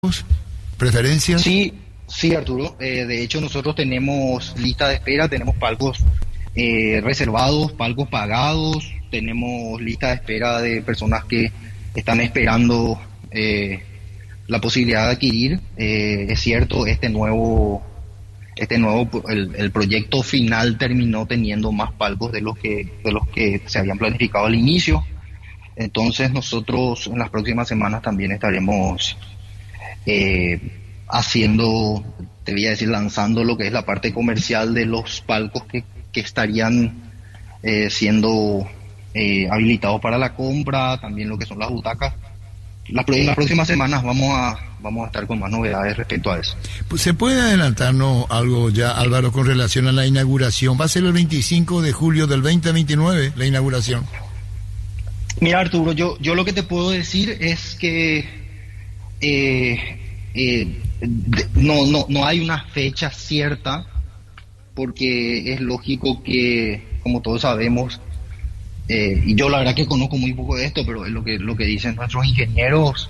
preferencias? Sí, sí, Arturo. De hecho, nosotros tenemos lista de espera, tenemos palcos reservados, palcos pagados, tenemos lista de espera de personas que están esperando la posibilidad de adquirir. Es cierto, el proyecto final terminó teniendo más palcos de los que se habían planificado al inicio. Entonces nosotros en las próximas semanas también estaremos lanzando lo que es la parte comercial de los palcos que estarían siendo habilitados para la compra, también lo que son las butacas. Las próximas semanas vamos a estar con más novedades respecto a eso. Pues, ¿se puede adelantarnos algo ya, Álvaro, con relación a la inauguración? ¿Va a ser el 25 de julio del 2029 la inauguración? Mira, Arturo, yo lo que te puedo decir es que no hay una fecha cierta, porque es lógico que, como todos sabemos, y yo la verdad que conozco muy poco de esto, pero es lo que dicen nuestros ingenieros.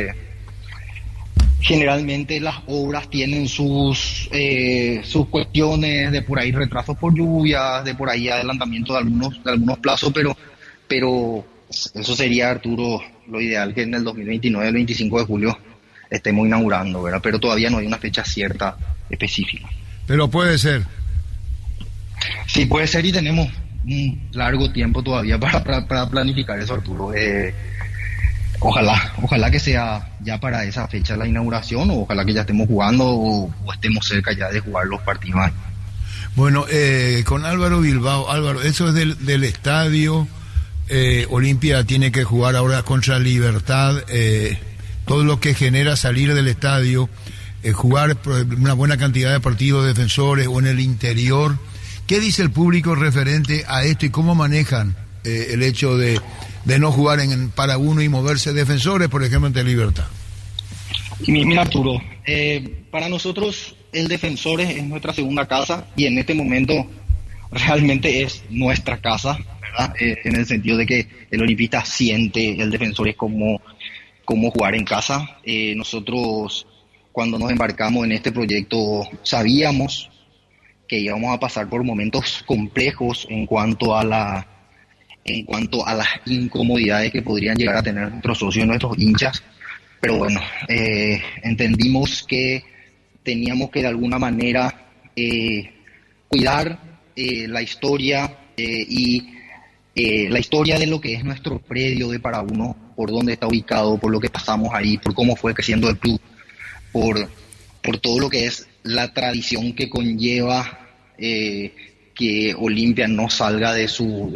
Generalmente las obras tienen sus cuestiones de por ahí retrasos por lluvias, de por ahí adelantamiento de algunos plazos, pero eso sería, Arturo, lo ideal, que en el 2029, el 25 de julio, estemos inaugurando, ¿verdad? Pero todavía no hay una fecha cierta específica. Pero puede ser. Sí, puede ser, y tenemos un largo tiempo todavía para planificar eso, Arturo. Ojalá que sea ya para esa fecha la inauguración, o ojalá que ya estemos jugando o estemos cerca ya de jugar los partidos. Bueno, con Álvaro Bilbao. Álvaro, eso es del estadio. Olimpia tiene que jugar ahora contra Libertad. Todo lo que genera salir del estadio, jugar una buena cantidad de partidos defensores o en el interior. ¿Qué dice el público referente a esto y cómo manejan el hecho de no jugar para uno y moverse defensores, por ejemplo, ante Libertad? Mira, Arturo, para nosotros el Defensores es nuestra segunda casa, y en este momento realmente es nuestra casa, ¿verdad? En el sentido de que el olimpista siente el Defensores como jugar en casa. Nosotros, cuando nos embarcamos en este proyecto, sabíamos que íbamos a pasar por momentos complejos en cuanto a las incomodidades que podrían llegar a tener nuestros socios, nuestros hinchas. Pero bueno, entendimos que teníamos que de alguna manera cuidar la historia y la historia de lo que es nuestro predio de Paraguno, por dónde está ubicado, por lo que pasamos ahí, por cómo fue creciendo el club, por todo lo que es la tradición que conlleva que Olimpia no salga de su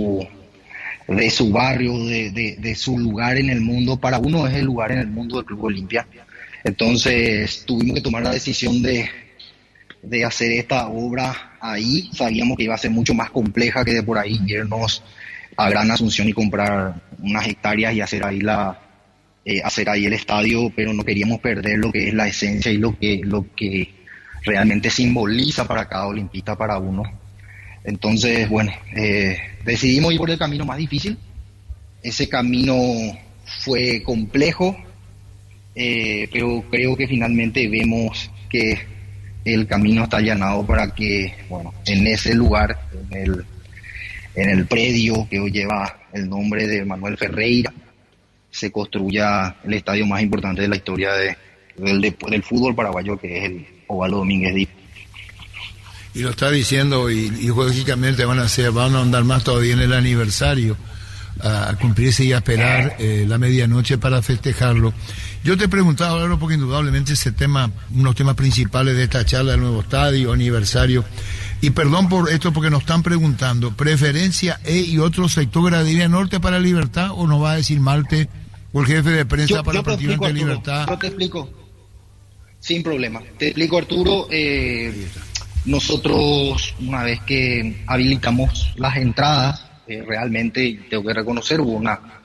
barrio, de su lugar en el mundo. Para uno es el lugar en el mundo del Club Olimpia. Entonces tuvimos que tomar la decisión de hacer esta obra ahí. Sabíamos que iba a ser mucho más compleja que de por ahí irnos a Gran Asunción y comprar unas hectáreas y hacer ahí el estadio, pero no queríamos perder lo que es la esencia y lo que realmente simboliza para cada olimpista, para uno. Entonces, bueno, decidimos ir por el camino más difícil. Ese camino fue complejo, pero creo que finalmente vemos que el camino está allanado para que, bueno, en ese lugar, en el predio que hoy lleva el nombre de Manuel Ferreira, se construya el estadio más importante de la historia del fútbol paraguayo, que es el Osvaldo Domínguez Díaz. Y lo está diciendo, y lógicamente van a andar más todavía en el aniversario, a cumplirse y a esperar la medianoche para festejarlo. Yo te preguntaba, Álvaro, porque indudablemente ese tema, unos temas principales de esta charla del nuevo estadio, aniversario, y perdón por esto porque nos están preguntando, ¿preferencia y otro sector Gradería Norte para Libertad, o nos va a decir Malte o el jefe de prensa para el partido ante Libertad? Yo te explico, sin problema. Te explico, Arturo. Nosotros, una vez que habilitamos las entradas, realmente tengo que reconocer, hubo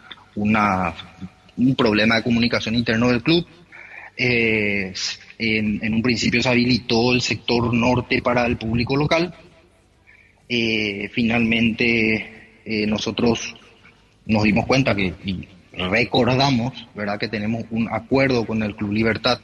un problema de comunicación interno del club. En un principio se habilitó el sector norte para el público local. Finalmente nosotros nos dimos cuenta que, y recordamos, ¿verdad?, que tenemos un acuerdo con el Club Libertad